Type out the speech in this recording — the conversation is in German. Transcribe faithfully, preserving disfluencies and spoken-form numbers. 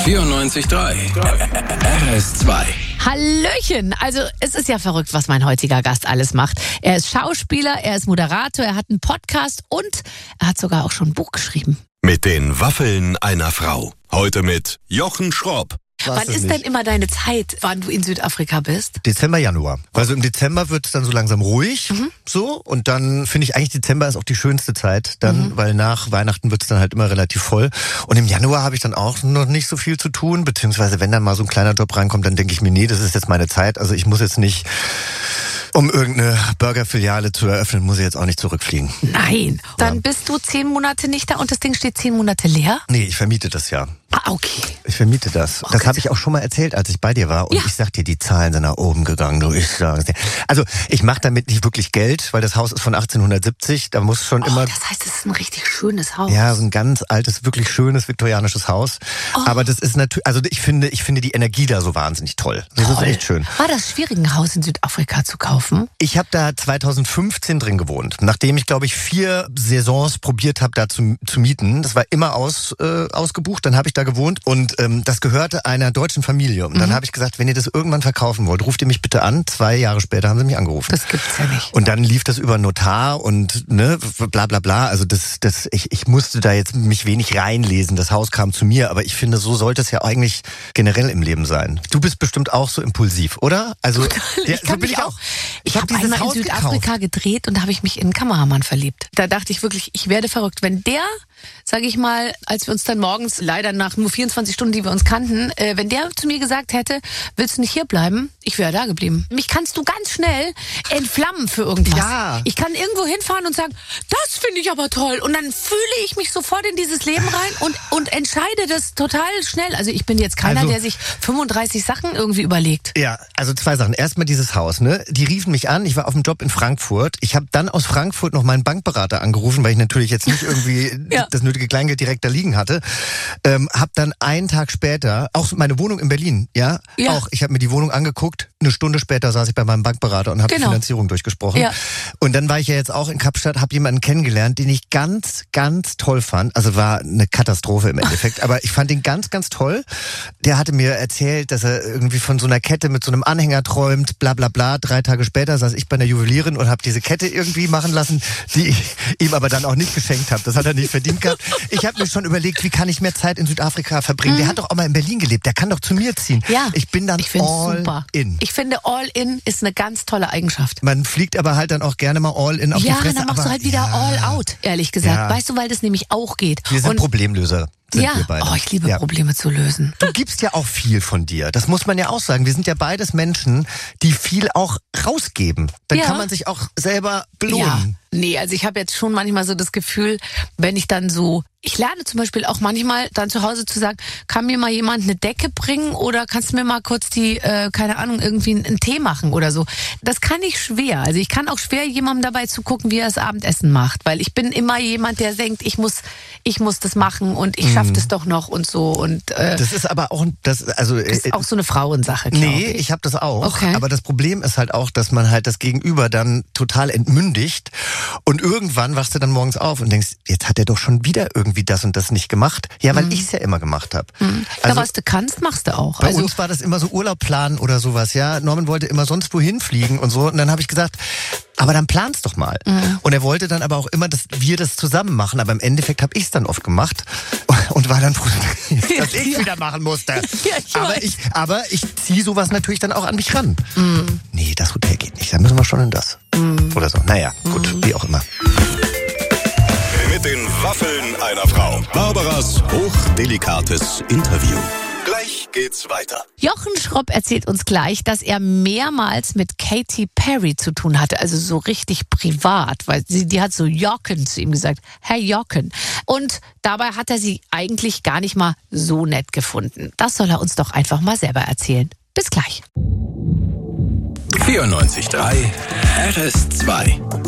vierundneunzig Komma drei R S zwei. Hallöchen! Also es ist ja verrückt, was mein heutiger Gast alles macht. Er ist Schauspieler, er ist Moderator, er hat einen Podcast und er hat sogar auch schon ein Buch geschrieben. Mit den Waffeln einer Frau. Heute mit Jochen Schropp. Wann ist denn immer deine Zeit, wann du in Südafrika bist? Dezember, Januar. Also im Dezember wird es dann so langsam ruhig, mhm. so. Und dann finde ich eigentlich, Dezember ist auch die schönste Zeit, dann, mhm. weil nach Weihnachten wird es dann halt immer relativ voll. Und im Januar habe ich dann auch noch nicht so viel zu tun, beziehungsweise wenn dann mal so ein kleiner Job reinkommt, dann denke ich mir, nee, das ist jetzt meine Zeit. Also ich muss jetzt nicht, um irgendeine Burgerfiliale zu eröffnen, muss ich jetzt auch nicht zurückfliegen. Nein. Dann ja. bist du zehn Monate nicht da und das Ding steht zehn Monate leer? Nee, ich vermiete das ja. Ah, okay. Ich vermiete das. Okay. Das habe ich auch schon mal erzählt, als ich bei dir war. Und ja. ich sag dir, die Zahlen sind nach oben gegangen. Du, ich sag dir. Also ich mache damit nicht wirklich Geld, weil das Haus ist von achtzehnhundertsiebzig. Da muss schon oh, immer... Das heißt, es ist ein richtig schönes Haus. Ja, so ein ganz altes, wirklich schönes viktorianisches Haus. Oh. Aber das ist natürlich... Also ich finde, ich finde die Energie da so wahnsinnig toll. Das toll. ist echt schön. War das schwierig, ein Haus in Südafrika zu kaufen? Ich habe da zweitausendfünfzehn drin gewohnt. Nachdem ich, glaube ich, vier Saisons probiert habe, da zu, zu mieten. Das war immer aus, äh, ausgebucht. Dann habe ich da gewohnt und ähm, das gehörte einer deutschen Familie. Und dann mhm. habe ich gesagt, wenn ihr das irgendwann verkaufen wollt, ruft ihr mich bitte an. Zwei Jahre später haben sie mich angerufen. Das gibt's ja nicht. Und dann lief das über Notar und ne, bla bla bla. Also das, das, ich, ich musste da jetzt mich wenig reinlesen. Das Haus kam zu mir, aber ich finde, so sollte es ja eigentlich generell im Leben sein. Du bist bestimmt auch so impulsiv, oder? Also Total, ja, ich kann so bin mich ich auch. auch. Ich, ich habe hab einmal Haus in Südafrika gekauft. gedreht und da habe ich mich in einen Kameramann verliebt. Da dachte ich wirklich, ich werde verrückt. Wenn der, sage ich mal, als wir uns dann morgens, leider nach nur vierundzwanzig Stunden, die wir uns kannten, äh, wenn der zu mir gesagt hätte, willst du nicht hier bleiben? Ich wäre da geblieben. Mich kannst du ganz schnell entflammen für irgendwas. Ja. Ich kann irgendwo hinfahren und sagen, das finde ich aber toll. Und dann fühle ich mich sofort in dieses Leben rein und, und entscheide das total schnell. Also ich bin jetzt keiner, also, der sich fünfunddreißig Sachen irgendwie überlegt. Ja, also zwei Sachen. Erstmal dieses Haus, ne? Die riefen mich an, ich war auf dem Job in Frankfurt. Ich habe dann aus Frankfurt noch meinen Bankberater angerufen, weil ich natürlich jetzt nicht irgendwie ja. das nötige Kleingeld direkt da liegen hatte. Ähm, hab dann einen Tag später, auch meine Wohnung in Berlin, ja, ja. auch, ich habe mir die Wohnung angeguckt, eine Stunde später saß ich bei meinem Bankberater und habe genau. die Finanzierung durchgesprochen. Ja. Und dann war ich ja jetzt auch in Kapstadt, habe jemanden kennengelernt, den ich ganz, ganz toll fand. Also war eine Katastrophe im Endeffekt, aber ich fand ihn ganz, ganz toll. Der hatte mir erzählt, dass er irgendwie von so einer Kette mit so einem Anhänger träumt, bla bla bla. Drei Tage später saß ich bei einer Juwelierin und habe diese Kette irgendwie machen lassen, die ich ihm aber dann auch nicht geschenkt habe. Das hat er nicht verdient gehabt. Ich habe mir schon überlegt, wie kann ich mehr Zeit in Südafrika verbringen. Mhm. Der hat doch auch mal in Berlin gelebt, der kann doch zu mir ziehen. Ja, ich bin dann ich all super. in. Ich finde, all in ist eine ganz tolle Eigenschaft. Man fliegt aber halt dann auch gerne mal all in auf ja, die Fresse. Ja, dann machst aber, du halt wieder ja. all out, ehrlich gesagt. Ja. Weißt du, weil das nämlich auch geht. Wir sind und Problemlöser. Sind ja, wir beide. Oh, ich liebe ja. Probleme zu lösen. Du gibst ja auch viel von dir. Das muss man ja auch sagen. Wir sind ja beides Menschen, die viel auch rausgeben. Dann ja. kann man sich auch selber belohnen. Ja. Nee, also ich habe jetzt schon manchmal so das Gefühl, wenn ich dann so, ich lerne zum Beispiel auch manchmal dann zu Hause zu sagen, kann mir mal jemand eine Decke bringen oder kannst du mir mal kurz die, äh, keine Ahnung, irgendwie einen Tee machen oder so. Das kann ich schwer. Also ich kann auch schwer jemandem dabei zugucken, wie er das Abendessen macht, weil ich bin immer jemand, der denkt, ich muss, ich muss das machen und ich schaffe das doch noch und so. Und äh, das ist aber auch, das, also das ist auch so eine Frauensache, glaube nee, ich. ich. ich habe das auch. Okay. Aber das Problem ist halt auch, dass man halt das Gegenüber dann total entmündigt. Und irgendwann wachst du dann morgens auf und denkst, jetzt hat er doch schon wieder irgendwie das und das nicht gemacht. Ja, weil mhm. ich es ja immer gemacht habe. Mhm. Also, ja, was du kannst, machst du auch. Bei also uns war das immer so Urlaub planen oder sowas. Ja, Norman wollte immer sonst wohin fliegen und so. Und dann habe ich gesagt, aber dann plan's doch mal. Mhm. Und er wollte dann aber auch immer, dass wir das zusammen machen. Aber im Endeffekt habe ich es dann oft gemacht und war dann frustriert, dass ich es wieder machen musste. Ja, ich aber, ich, aber ich ziehe sowas natürlich dann auch an mich ran. Mhm. Nee, das Hotel geht nicht. Da müssen wir schon in das. Mhm. Oder so. Naja, gut, mhm. wie auch immer. Mit den Waffeln einer Frau. Barbaras hochdelikates Interview. Gleich geht's weiter. Jochen Schropp erzählt uns gleich, dass er mehrmals mit Katy Perry zu tun hatte, also so richtig privat, weil sie, die hat so Jochen zu ihm gesagt, Herr Jochen. Und dabei hat er sie eigentlich gar nicht mal so nett gefunden. Das soll er uns doch einfach mal selber erzählen. Bis gleich. vierundneunzig Komma drei R S zwei.